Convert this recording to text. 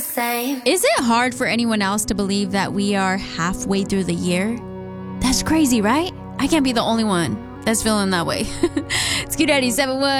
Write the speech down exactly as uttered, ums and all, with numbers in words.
same. Is it hard for anyone else to believe that we are halfway through the year? That's crazy, right? I can't be the only one that's feeling that way. It's Q Daddy seven one.